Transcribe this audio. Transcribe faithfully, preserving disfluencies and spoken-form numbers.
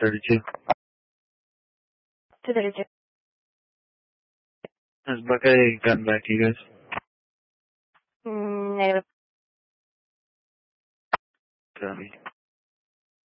thirty-two. two thirty-two. Has Buckeye gotten back to you guys? Mm, negative. Copy.